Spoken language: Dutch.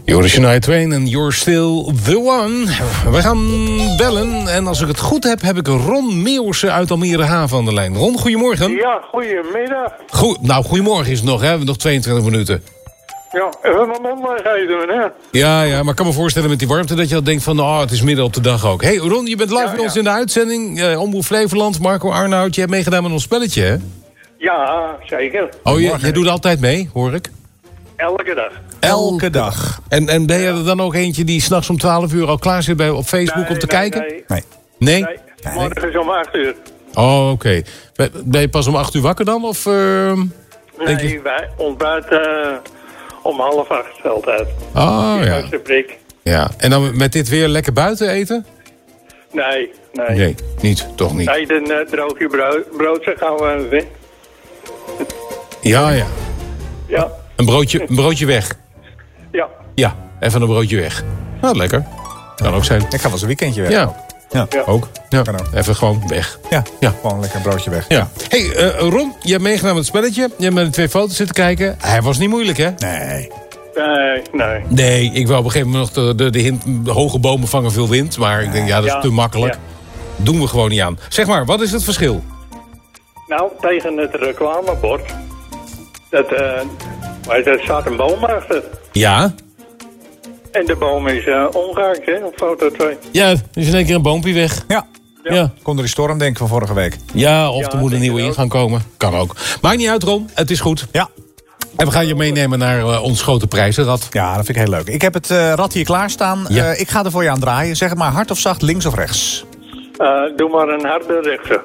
Joris Shania Twain en You're Still The One. We gaan bellen en als ik het goed heb, heb ik Ron Meeuwse uit Almere Haven aan de lijn. Ron, goedemorgen. Ja, goedemiddag. Goedemorgen is het nog, hè? We hebben nog 22 minuten. Ja, even mijn mond doen, hè. Ja, maar ik kan me voorstellen met die warmte dat je al denkt van, het is midden op de dag ook. Hey Ron, je bent live bij ons in de uitzending. Omroep Flevoland, Marco Arnhout, je hebt meegedaan met ons spelletje, hè? Ja, zeker. Oh, jij doet altijd mee, hoor ik. Elke dag. Elke dag. En ben je er dan ook eentje die 's nachts om 12 uur al klaar zit op Facebook om te kijken? Nee. Morgen om 8 uur. Oh, oké. Ben je pas om 8 uur wakker dan? Of, nee, wij ontbijten om 7:30 altijd. Oh, ja. De prik. Ja. En dan met dit weer lekker buiten eten? Nee. Nee, toch niet. Nee, een droogje brood gaan we weg. Ja. Ja. Een broodje weg. Ja. Ja, even een broodje weg. Nou, lekker. Kan ook zijn. Ik ga wel eens een weekendje weg. Ja. Ja. Ook. Ja. Kan ook. Even gewoon weg. Ja, Ja. gewoon lekker een broodje weg. Ja. Hey, Ron, je hebt meegedaan met het spelletje. Je hebt met de 2 foto's zitten kijken. Hij was niet moeilijk, hè? Nee. Nee. Nee, ik wou op een gegeven moment nog de hint... hoge bomen vangen veel wind. Maar ik denk, dat is te makkelijk. Ja. Doen we gewoon niet aan. Zeg maar, wat is het verschil? Nou, tegen het reclamebord. Er staat een boom achter. Ja? En de boom is ongehaakt, hè, op foto 2. Ja, er is in één keer een boompje weg. Ja. Kon door die storm, denk ik, van vorige week. Ja, of er moet een denk nieuwe ik in ook. gaan komen. Kan ook. Maakt niet uit, Ron. Het is goed. Ja. En we gaan je meenemen naar ons grote prijzenrad. Ja, dat vind ik heel leuk. Ik heb het rad hier klaarstaan. Ja. Ik ga er voor je aan draaien. Zeg het maar hard of zacht, links of rechts. Doe maar een harde rechter.